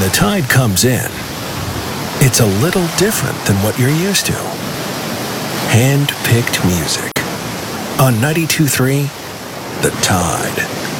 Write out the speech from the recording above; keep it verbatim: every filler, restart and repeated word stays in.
the Tide comes in, it's a little different than what you're used to. Hand-picked music. On ninety-two point three, The Tide.